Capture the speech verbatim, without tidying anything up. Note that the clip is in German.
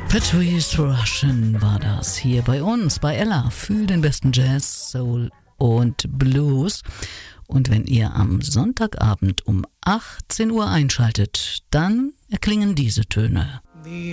Patrice Rushen war das hier bei uns, bei Ella, für den besten Jazz, Soul und Blues. Und wenn ihr am Sonntagabend um achtzehn Uhr einschaltet, dann erklingen diese Töne.